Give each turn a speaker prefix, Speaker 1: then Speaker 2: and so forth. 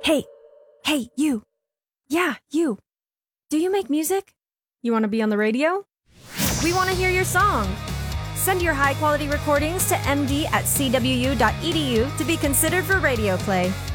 Speaker 1: Hey, you. Yeah, you. Do you make music? You want to be on the radio? We want to hear your song. Send your high-quality recordings to md@cwu.edu to be considered for radio play.